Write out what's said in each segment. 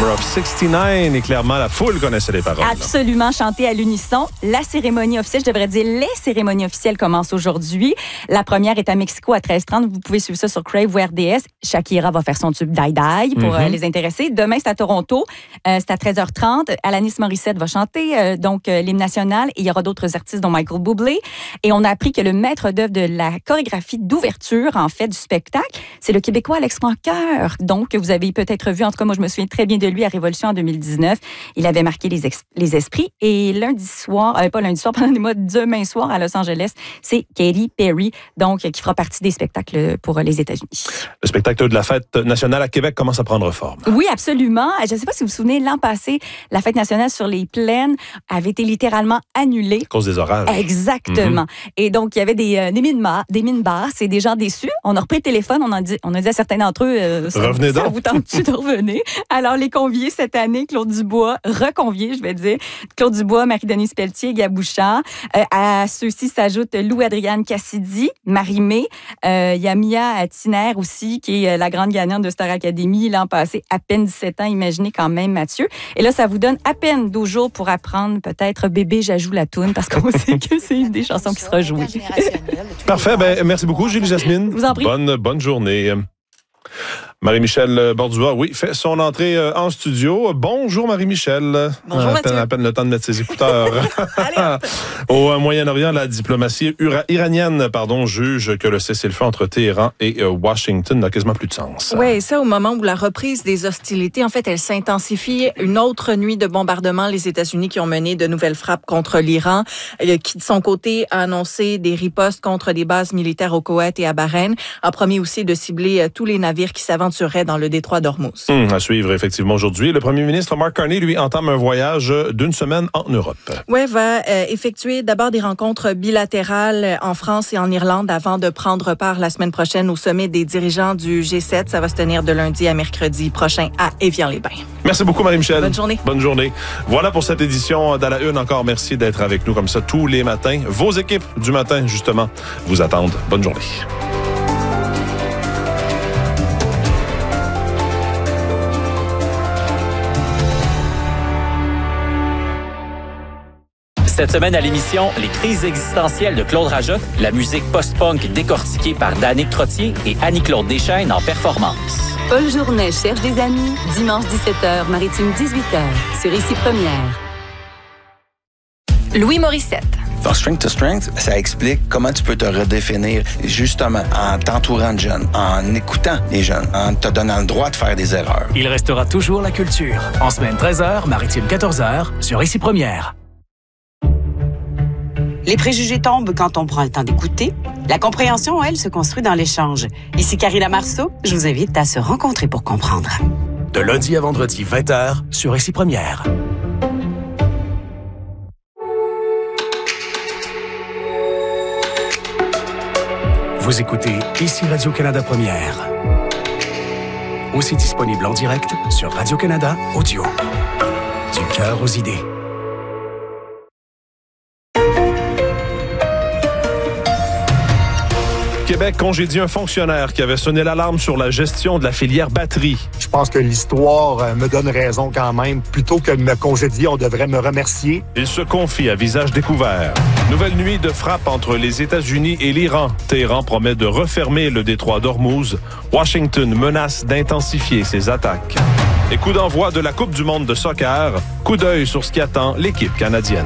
Summer of 69, et clairement, la foule connaissait les paroles. Absolument, chanté à l'unisson. La cérémonie officielle, je devrais dire les cérémonies officielles commencent aujourd'hui. La première est à Mexico à 13h30. Vous pouvez suivre ça sur Crave ou RDS. Shakira va faire son tube Die Die pour les intéressés. Demain, c'est à Toronto. C'est à 13h30. Alanis Morissette va chanter l'hymne national. Et il y aura d'autres artistes, dont Michael Bublé. Et on a appris que le maître d'œuvre de la chorégraphie d'ouverture, en fait, du spectacle, c'est le Québécois Alex Francoeur. Donc, vous avez peut-être vu, en tout cas, moi, je me souviens très bien de lui à Révolution en 2019. Il avait marqué les esprits. Et demain soir à Los Angeles, c'est Katy Perry, donc qui fera partie des spectacles pour les États-Unis. Le spectacle de la fête nationale à Québec commence à prendre forme. Oui, absolument. Je ne sais pas si vous vous souvenez, l'an passé, la fête nationale sur les plaines avait été littéralement annulée. À cause des orages. Exactement. Et donc, il y avait des mines basses et des gens déçus. On a repris le téléphone, on a dit à certains d'entre eux, revenez donc. Ça vous tente-tu de revenir? Alors, les conviés cette année, Claude Dubois, reconviés, je vais dire, Claude Dubois, Marie-Denise Pelletier, Gab Bouchard. À ceux-ci s'ajoutent Lou-Adrienne Cassidy, Marie-Mé. Il y a Mia Tiner aussi, qui est la grande gagnante de Star Academy l'an passé, à peine 17 ans, imaginez quand même, Mathieu. Et là, ça vous donne à peine 12 jours pour apprendre peut-être Bébé, j'ajoute la toune, parce qu'on sait que c'est une des chansons qui sera jouée. Parfait, merci beaucoup, Julie Jasmine. Je vous en prie. Bonne journée. Marie-Michel Bordua, fait son entrée en studio. Bonjour Marie-Michel. Bonjour Mathieu. À peine le temps de mettre ses écouteurs. Au Moyen-Orient, la diplomatie iranienne juge que le cessez-le-feu entre Téhéran et Washington n'a quasiment plus de sens. Oui, ça au moment où la reprise des hostilités, en fait, elle s'intensifie. Une autre nuit de bombardement, les États-Unis qui ont mené de nouvelles frappes contre l'Iran, qui de son côté a annoncé des ripostes contre des bases militaires au Koweït et à Bahreïn, a promis aussi de cibler tous les navires qui s'aventuraient dans le détroit d'Ormuz. À suivre effectivement aujourd'hui. Le premier ministre Mark Carney, lui, entame un voyage d'une semaine en Europe. Oui, va effectuer d'abord des rencontres bilatérales en France et en Irlande avant de prendre part la semaine prochaine au sommet des dirigeants du G7. Ça va se tenir de lundi à mercredi prochain à Évian-les-Bains. Merci beaucoup, Marie-Michel. Bonne journée. Bonne journée. Voilà pour cette édition d'À la Une. Encore merci d'être avec nous comme ça tous les matins. Vos équipes du matin, justement, vous attendent. Bonne journée. Cette semaine à l'émission, les crises existentielles de Claude Rajotte, la musique post-punk décortiquée par Danick Trottier et Annie-Claude Deschaines en performance. Paul Journet cherche des amis, dimanche 17h, Maritime 18h, sur Ici Première. Louis Morissette. Dans Strength to Strength, ça explique comment tu peux te redéfinir justement en t'entourant de jeunes, en écoutant les jeunes, en te donnant le droit de faire des erreurs. Il restera toujours la culture. En semaine 13h, Maritime 14h, sur Ici Première. Les préjugés tombent quand on prend le temps d'écouter. La compréhension, elle, se construit dans l'échange. Ici Karina Marceau, je vous invite à se rencontrer pour comprendre. De lundi à vendredi, 20h, sur Ici Première. Vous écoutez Ici Radio-Canada Première. Aussi disponible en direct sur Radio-Canada Audio. Du cœur aux idées. Québec congédie un fonctionnaire qui avait sonné l'alarme sur la gestion de la filière batterie. Je pense que l'histoire me donne raison quand même. Plutôt que de me congédier, on devrait me remercier. Il se confie à visage découvert. Nouvelle nuit de frappe entre les États-Unis et l'Iran. Téhéran promet de refermer le détroit d'Ormuz. Washington menace d'intensifier ses attaques. Et coup d'envoi de la Coupe du monde de soccer. Coup d'œil sur ce qui attend l'équipe canadienne.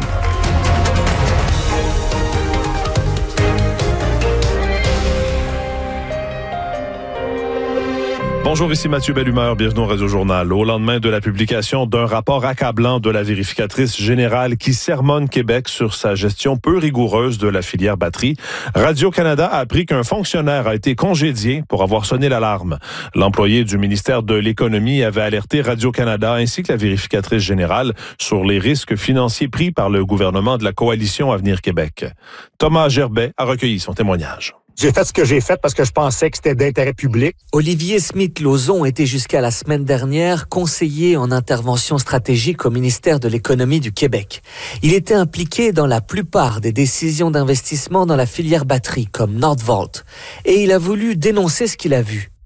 Bonjour, ici Mathieu Bellumeur, bienvenue au Radio Journal. Au lendemain de la publication d'un rapport accablant de la vérificatrice générale qui sermonne Québec sur sa gestion peu rigoureuse de la filière batterie, Radio-Canada a appris qu'un fonctionnaire a été congédié pour avoir sonné l'alarme. L'employé du ministère de l'Économie avait alerté Radio-Canada ainsi que la vérificatrice générale sur les risques financiers pris par le gouvernement de la coalition Avenir Québec. Thomas Gerbet a recueilli son témoignage. J'ai fait ce que j'ai fait parce que je pensais que c'était d'intérêt public. Olivier Smith-Lauzon était jusqu'à la semaine dernière conseiller en intervention stratégique au ministère de l'Économie du Québec. Il était impliqué dans la plupart des décisions d'investissement dans la filière batterie, comme Nordvolt. Et il a voulu dénoncer ce qu'il a vu.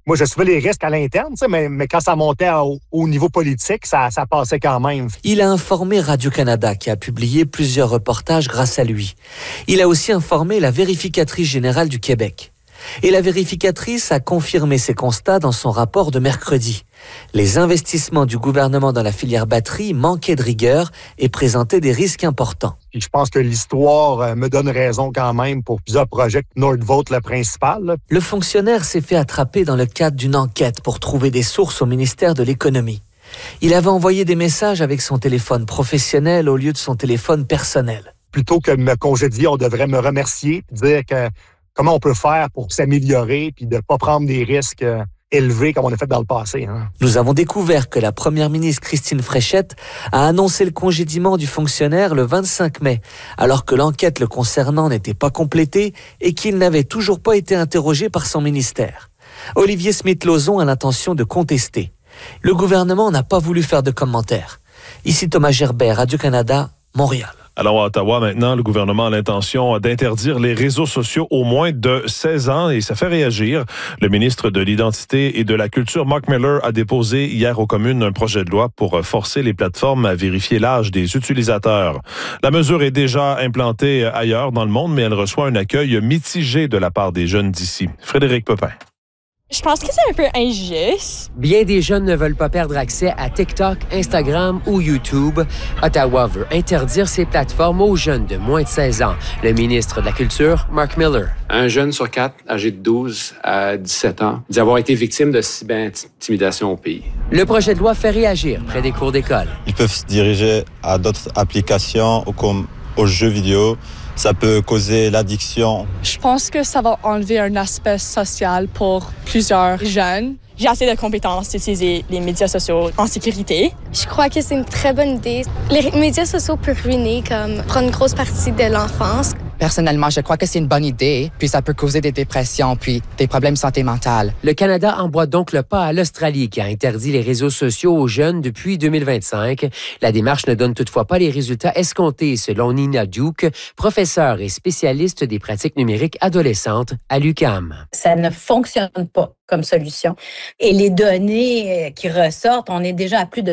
Moi, je suivais les risques à l'interne, mais quand ça montait au niveau politique, ça passait quand même. Il a informé Radio-Canada qui a publié plusieurs reportages grâce à lui. Il a aussi informé la vérificatrice générale du Québec. Et la vérificatrice a confirmé ses constats dans son rapport de mercredi. Les investissements du gouvernement dans la filière batterie manquaient de rigueur et présentaient des risques importants. Et je pense que l'histoire me donne raison quand même pour plusieurs projets. Nordvolt, le principal. Là. Le fonctionnaire s'est fait attraper dans le cadre d'une enquête pour trouver des sources au ministère de l'Économie. Il avait envoyé des messages avec son téléphone professionnel au lieu de son téléphone personnel. Plutôt que de me congédier, on devrait me remercier et dire que comment on peut faire pour s'améliorer puis de ne pas prendre des risques élevés comme on a fait dans le passé. Hein. Nous avons découvert que la première ministre Christine Fréchette a annoncé le congédiement du fonctionnaire le 25 mai, alors que l'enquête le concernant n'était pas complétée et qu'il n'avait toujours pas été interrogé par son ministère. Olivier Smith-Lauzon a l'intention de contester. Le gouvernement n'a pas voulu faire de commentaires. Ici Thomas Gerbert, Radio-Canada, Montréal. Alors à Ottawa, maintenant, le gouvernement a l'intention d'interdire les réseaux sociaux aux moins de 16 ans et ça fait réagir. Le ministre de l'Identité et de la Culture, Mark Miller, a déposé hier aux communes un projet de loi pour forcer les plateformes à vérifier l'âge des utilisateurs. La mesure est déjà implantée ailleurs dans le monde, mais elle reçoit un accueil mitigé de la part des jeunes d'ici. Frédéric Pepin. Je pense que c'est un peu injuste. Bien des jeunes ne veulent pas perdre accès à TikTok, Instagram ou YouTube. Ottawa veut interdire ces plateformes aux jeunes de moins de 16 ans. Le ministre de la Culture, Mark Miller. Un jeune sur 4, âgé de 12 à 17 ans, dit avoir été victime de cyberintimidation au pays. Le projet de loi fait réagir près des cours d'école. Ils peuvent se diriger à d'autres applications comme aux jeux vidéo. Ça peut causer l'addiction. Je pense que ça va enlever un aspect social pour plusieurs jeunes. J'ai assez de compétences d'utiliser les médias sociaux en sécurité. Je crois que c'est une très bonne idée. Les médias sociaux peuvent ruiner, prendre une grosse partie de l'enfance. Personnellement, je crois que c'est une bonne idée, puis ça peut causer des dépressions, puis des problèmes de santé mentale. Le Canada emboîte donc le pas à l'Australie qui a interdit les réseaux sociaux aux jeunes depuis 2025. La démarche ne donne toutefois pas les résultats escomptés, selon Nina Duke, professeure et spécialiste des pratiques numériques adolescentes à l'UQAM. Ça ne fonctionne pas comme solution. Et les données qui ressortent, on est déjà à plus de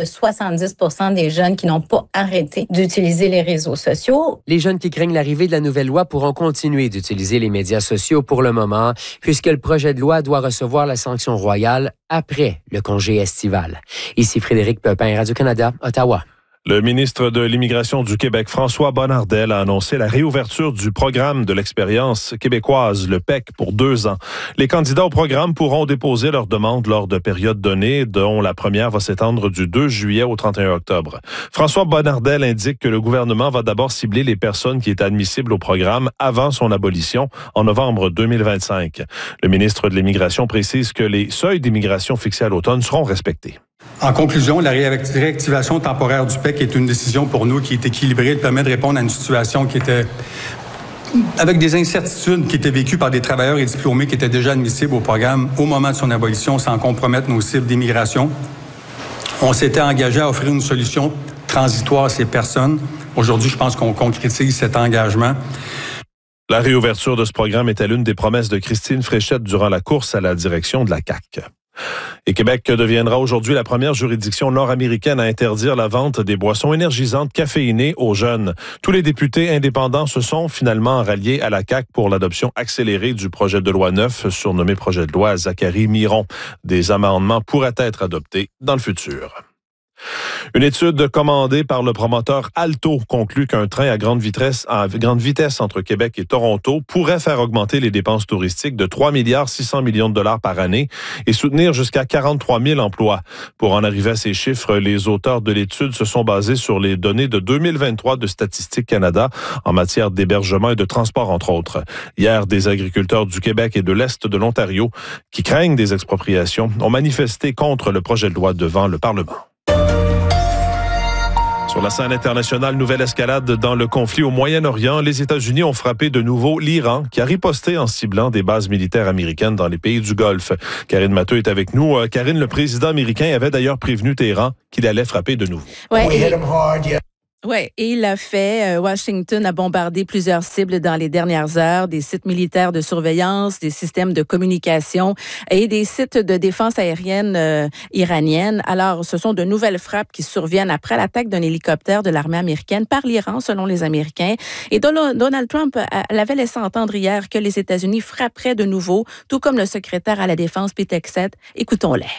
70% des jeunes qui n'ont pas arrêté d'utiliser les réseaux sociaux. Les jeunes qui craignent l'arrivée de la nouvelle loi pourront continuer d'utiliser les médias sociaux pour le moment, puisque le projet de loi doit recevoir la sanction royale après le congé estival. Ici Frédéric Pepin, Radio-Canada, Ottawa. Le ministre de l'Immigration du Québec, François Bonnardel, a annoncé la réouverture du programme de l'expérience québécoise, le PEQ, pour 2 ans. Les candidats au programme pourront déposer leurs demandes lors de périodes données, dont la première va s'étendre du 2 juillet au 31 octobre. François Bonnardel indique que le gouvernement va d'abord cibler les personnes qui étaient admissibles au programme avant son abolition en novembre 2025. Le ministre de l'Immigration précise que les seuils d'immigration fixés à l'automne seront respectés. En conclusion, la réactivation temporaire du PEQ est une décision pour nous qui est équilibrée. Elle permet de répondre à une situation qui était avec des incertitudes qui étaient vécues par des travailleurs et diplômés qui étaient déjà admissibles au programme au moment de son abolition sans compromettre nos cibles d'immigration. On s'était engagé à offrir une solution transitoire à ces personnes. Aujourd'hui, je pense qu'on concrétise cet engagement. La réouverture de ce programme était l'une des promesses de Christine Fréchette durant la course à la direction de la CAQ. Et Québec deviendra aujourd'hui la première juridiction nord-américaine à interdire la vente des boissons énergisantes caféinées aux jeunes. Tous les députés indépendants se sont finalement ralliés à la CAQ pour l'adoption accélérée du projet de loi 9, surnommé projet de loi Zachary Miron. Des amendements pourraient être adoptés dans le futur. Une étude commandée par le promoteur Alto conclut qu'un train à grande vitesse entre Québec et Toronto pourrait faire augmenter les dépenses touristiques de 3,6 milliards de dollars par année et soutenir jusqu'à 43 000 emplois. Pour en arriver à ces chiffres, les auteurs de l'étude se sont basés sur les données de 2023 de Statistique Canada en matière d'hébergement et de transport, entre autres. Hier, des agriculteurs du Québec et de l'Est de l'Ontario qui craignent des expropriations ont manifesté contre le projet de loi devant le Parlement. Sur la scène internationale, nouvelle escalade dans le conflit au Moyen-Orient. Les États-Unis ont frappé de nouveau l'Iran, qui a riposté en ciblant des bases militaires américaines dans les pays du Golfe. Karine Matteux est avec nous. Karine, le président américain avait d'ailleurs prévenu Téhéran qu'il allait frapper de nouveau. Ouais, Oui, et il l'a fait. Washington a bombardé plusieurs cibles dans les dernières heures, des sites militaires de surveillance, des systèmes de communication et des sites de défense aérienne iranienne. Alors, ce sont de nouvelles frappes qui surviennent après l'attaque d'un hélicoptère de l'armée américaine par l'Iran, selon les Américains. Et Donald Trump l'avait laissé entendre hier que les États-Unis frapperaient de nouveau, tout comme le secrétaire à la Défense, Pete Hegseth. Écoutons-les.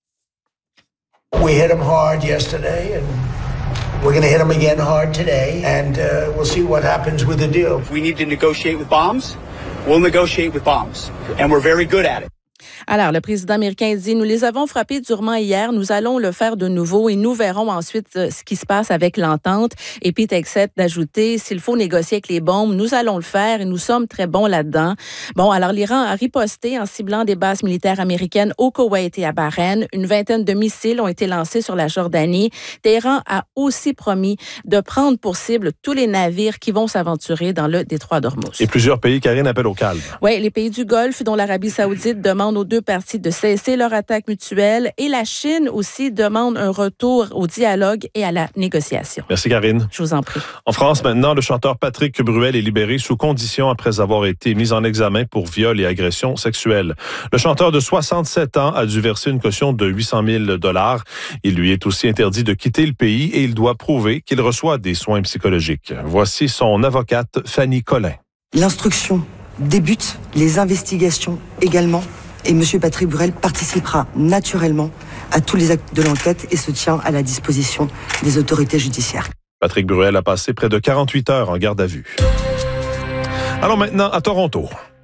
We hit them hard yesterday and we're going to hit them again hard today, and we'll see what happens with the deal. If we need to negotiate with bombs, we'll negotiate with bombs, and we're very good at it. Alors, le président américain dit, nous les avons frappés durement hier, nous allons le faire de nouveau et nous verrons ensuite ce qui se passe avec l'entente. Et Pete Hegseth d'ajouter, s'il faut négocier avec les bombes, nous allons le faire et nous sommes très bons là-dedans. Bon, alors l'Iran a riposté en ciblant des bases militaires américaines au Koweït et à Bahreïn. Une vingtaine de missiles ont été lancés sur la Jordanie. Téhéran a aussi promis de prendre pour cible tous les navires qui vont s'aventurer dans le détroit d'Ormuz. Et plusieurs pays, Karine, appellent au calme. Oui, les pays du Golfe, dont l'Arabie saoudite, demandent aux deux parties de cesser leur attaque mutuelle et la Chine aussi demande un retour au dialogue et à la négociation. Merci, Karine. Je vous en prie. En France, maintenant, le chanteur Patrick Bruel est libéré sous condition après avoir été mis en examen pour viol et agression sexuelle. Le chanteur de 67 ans a dû verser une caution de 800 000 $. Il lui est aussi interdit de quitter le pays et il doit prouver qu'il reçoit des soins psychologiques. Voici son avocate, Fanny Collin. L'instruction débute, les investigations également. Et M. Patrick Bruel participera naturellement à tous les actes de l'enquête et se tient à la disposition des autorités judiciaires. Patrick Bruel a passé près de 48 heures en garde à vue. Allons maintenant à Toronto.